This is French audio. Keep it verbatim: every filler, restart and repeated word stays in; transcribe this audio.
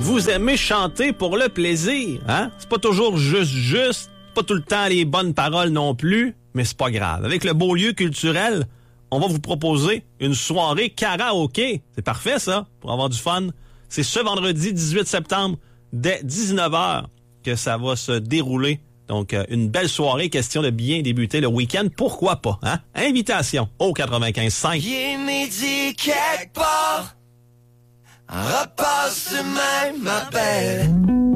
vous aimez chanter pour le plaisir, hein? C'est pas toujours juste, juste, pas tout le temps les bonnes paroles non plus, mais c'est pas grave. Avec le Beaulieu culturel, on va vous proposer une soirée karaoké. C'est parfait, ça, pour avoir du fun. C'est ce vendredi dix-huit septembre, dès dix-neuf heures, que ça va se dérouler. Donc, euh, une belle soirée, question de bien débuter le week-end. Pourquoi pas, hein? Invitation au quatre-vingt-quinze cinq. Il est midi quelque part, repasse même ma belle.